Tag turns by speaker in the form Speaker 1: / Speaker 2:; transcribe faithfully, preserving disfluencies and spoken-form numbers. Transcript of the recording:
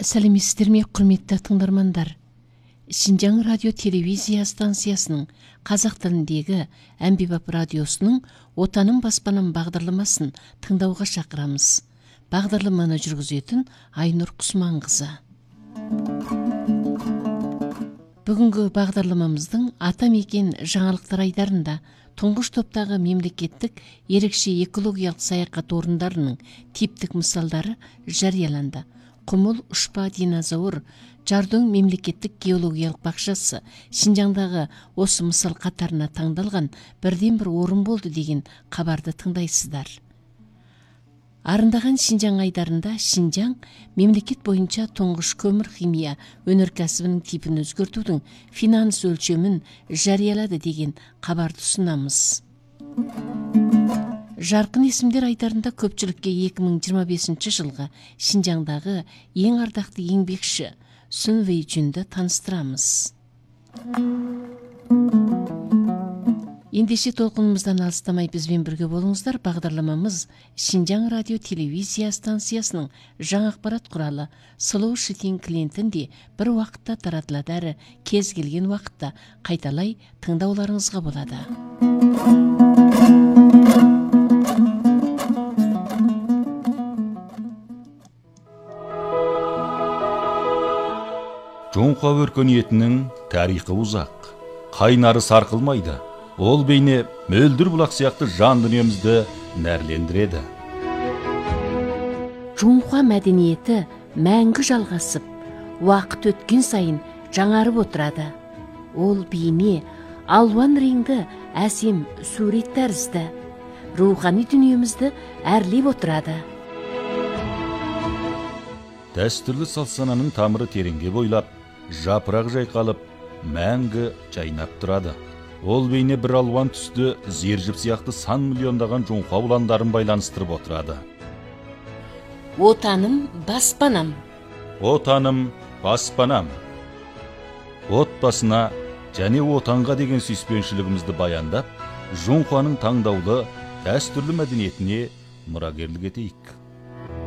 Speaker 1: Сәлеметсіздер ме, құрметті тыңдармандар? Шинжаң радио телевизия станциясының қазақ тіліндегі әмбебап радиосының Отаным баспанам бағдарламасын тыңдауға шақырамыз. Бағдарламаны жүргізетін Айнұр Құсманқызы. Бүгінгі бағдарламамыздың атамекен жаңалықтар айдарында тұңғыш топтағы мемлекеттік ерекше экологиялық саяхат орындарының типтік мысалдары жарияланды. Құмыл ұшпа динозавр Жардың мемлекеттік геологиялық бақшасы Шинжаңдағы осы мысал қатарына таңдалған бірден бір орын болды деген хабарды тыңдайсыздар. Арындаған Шинжаң айдарында Шинжаң мемлекет бойынша тұңғыш көмір химия өнеркәсібінің типін өзгертудің финанс өлшемін жариялады деген хабарды ұсынамыз. Жарқын есімдер айдарында көпшілікке екі мың жиырма бесінші жылғы Шинжаңдағы ең ардақты еңбекші Сүн Вэй Жүнді таныстырамыз. Ендеше толқынымыздан алыстамай бізбен бірге болыңыздар. Бағдарламамыз Шинжаң радио телевизия станциясының жаңа ақпарат құралы Slow Shitting клиентінде бір уақытта таратылады, әрі кез келген уақытта қайталай тыңдауларыңызға болады.
Speaker 2: Жоңқа өркениетінің тарихы ұзақ, қайнары сарқылмайды. Ол бейне мөлдір бұлақ сияқты жан дүниемізді нәрлендіреді.
Speaker 1: Жоңқа мәдениеті мәңгі жалғасып, уақыт өткен сайын жаңарып отырады. Ол бейне алуан реңді әсем сурет тәрізді, рухани дүниемізді әрлеп отырады.
Speaker 2: Дәстүрлі салт-сананың тамыры тереңге бойлап, жапырақ жайқалып, мәңгі жайнап тұрады. Ол бейне бір алуан түсті зержіп сияқты сан миллиондаған жоңқа ұландарын байланыстырып отырады.
Speaker 1: Отаным баспанам.
Speaker 2: Отаным баспанам. Отбасына және отанға деген сүйіспеншілігімізді баяндап, жоңқаның таңдаулы дәстүрлі мәдениетіне мұрагерлік етейік.